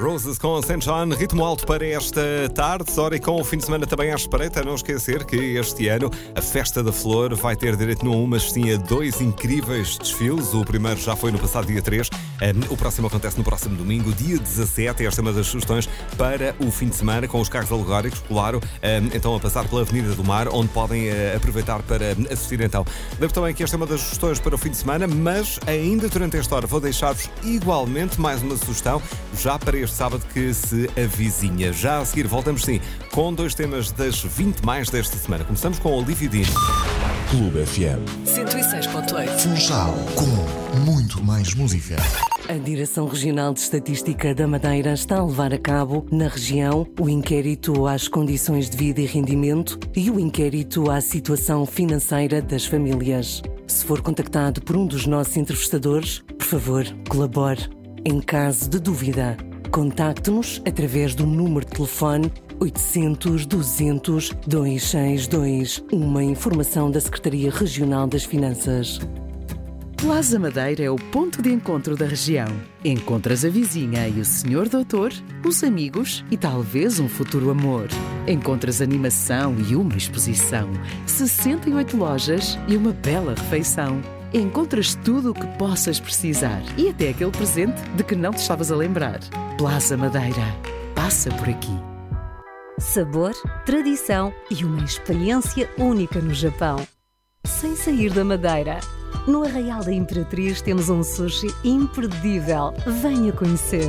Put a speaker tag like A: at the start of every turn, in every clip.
A: Roses com Sunshine, ritmo alto para esta tarde, hora e com o fim de semana também à espreita. Não esquecer que este ano a Festa da Flor vai ter direito não a um, mas sim a 2 incríveis desfiles. O primeiro já foi no passado dia 3, o próximo acontece no próximo domingo, dia 17. Esta é uma das sugestões para o fim de semana, com os carros alegóricos, claro, então a passar pela Avenida do Mar, onde podem aproveitar para assistir então. Lembro também que esta é uma das sugestões para o fim de semana, mas ainda durante esta hora vou deixar-vos igualmente mais uma sugestão, já para este sábado que se avizinha. Já a seguir voltamos sim com 2 temas das 20 mais desta semana. Começamos com Olivia Dean.
B: Clube FM
C: 106.8.
B: Funchal, com muito mais música.
C: A Direção Regional de Estatística da Madeira está a levar a cabo, na região, o inquérito às condições de vida e rendimento e o inquérito à situação financeira das famílias. Se for contactado por um dos nossos entrevistadores, por favor, colabore. Em caso de dúvida, contacte-nos através do número de telefone 800 200 262. Uma informação da Secretaria Regional das Finanças.
D: Plaza Madeira é o ponto de encontro da região. Encontras a vizinha e o senhor doutor, os amigos e talvez um futuro amor. Encontras animação e uma exposição, 68 lojas e uma bela refeição. Encontras tudo o que possas precisar e até aquele presente de que não te estavas a lembrar. Plaza Madeira. Passa por aqui.
E: Sabor, tradição e uma experiência única no Japão. Sem sair da Madeira. No Arraial da Imperatriz temos um sushi imperdível. Venha conhecer.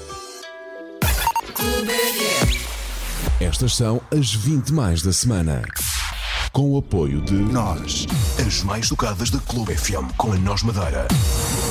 B: Estas são as 20 mais da semana. Com o apoio de
F: Nós, as mais tocadas da Clube FM com a Nós Madeira.